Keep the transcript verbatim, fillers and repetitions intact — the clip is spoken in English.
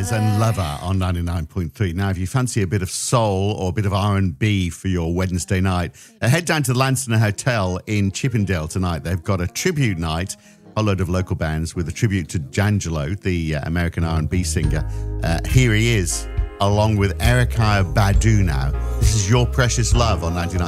Eyes and Lover on ninety-nine point three. Now, if you fancy a bit of soul or a bit of R and B for your Wednesday night, uh, head down to the Lansdowne Hotel in Chippendale tonight. They've got a tribute night, a load of local bands with a tribute to D'Angelo, the uh, American R and B singer. Uh, here he is, along with Erykah Badu now. This is Your Precious Love on ninety-nine.